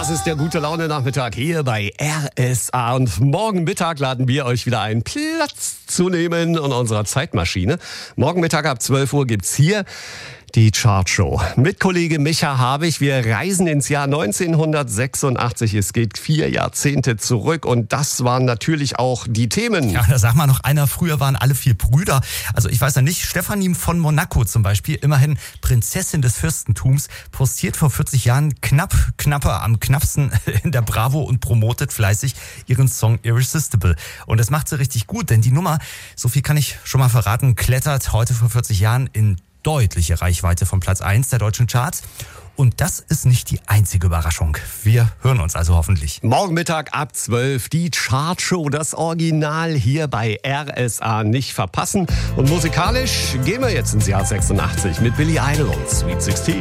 Das ist der Gute-Laune-Nachmittag hier bei RSA. Und morgen Mittag laden wir euch wieder ein, Platz zu nehmen in unserer Zeitmaschine. Morgen Mittag ab 12 Uhr gibt's hier die Chartshow. Mit Kollege Micha Habich. Wir reisen ins Jahr 1986. Es geht 4 Jahrzehnte zurück und das waren natürlich auch die Themen. Ja, da sag mal noch einer, früher waren alle 4 Brüder. Also ich weiß ja nicht, Stefanie von Monaco zum Beispiel, immerhin Prinzessin des Fürstentums, postiert vor 40 Jahren knapper am knappsten in der Bravo und promotet fleißig ihren Song Irresistible. Und das macht sie richtig gut, denn die Nummer, so viel kann ich schon mal verraten, klettert heute vor 40 Jahren in deutliche Reichweite von Platz 1 der deutschen Charts. Und das ist nicht die einzige Überraschung. Wir hören uns also hoffentlich. Morgen Mittag ab 12 die Chartshow, das Original hier bei RSA nicht verpassen. Und musikalisch gehen wir jetzt ins Jahr 86 mit Billy Idol und Sweet 16.